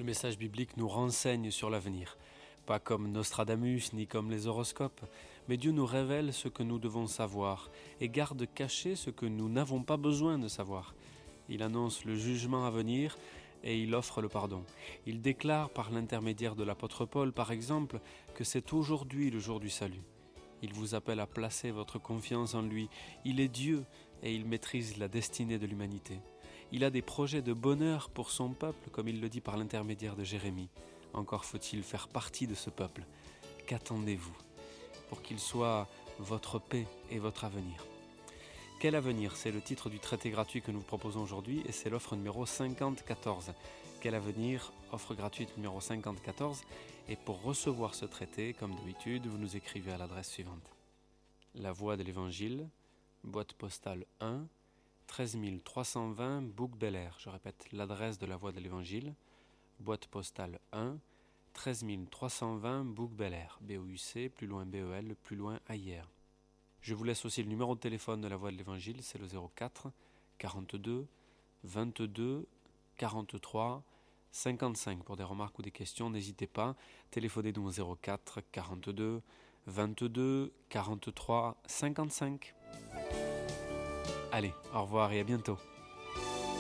Le message biblique nous renseigne sur l'avenir. Pas comme Nostradamus ni comme les horoscopes, mais Dieu nous révèle ce que nous devons savoir et garde caché ce que nous n'avons pas besoin de savoir. Il annonce le jugement à venir et il offre le pardon. Il déclare par l'intermédiaire de l'apôtre Paul, par exemple, que c'est aujourd'hui le jour du salut. Il vous appelle à placer votre confiance en lui. Il est Dieu et il maîtrise la destinée de l'humanité. Il a des projets de bonheur pour son peuple, comme il le dit par l'intermédiaire de Jérémie. Encore faut-il faire partie de ce peuple. Qu'attendez-vous pour qu'il soit votre paix et votre avenir? Quel avenir? C'est le titre du traité gratuit que nous vous proposons aujourd'hui et c'est l'offre numéro 5014. Quel avenir? Offre gratuite numéro 5014. Et pour recevoir ce traité, comme d'habitude, vous nous écrivez à l'adresse suivante. La Voie de l'Évangile, boîte postale 1, 13 320 Bouc-Bel-Air. Je répète, l'adresse de la Voie de l'Évangile, boîte postale 1, 13 320 Bouc-Bel-Air. B-O-U-C, plus loin B-E-L, plus loin A-I-R. Je vous laisse aussi le numéro de téléphone de la Voie de l'Évangile, c'est le 04 42 22 43 55. Pour des remarques ou des questions, n'hésitez pas, téléphonez-nous au 04 42 22 43 55. Allez, au revoir et à bientôt.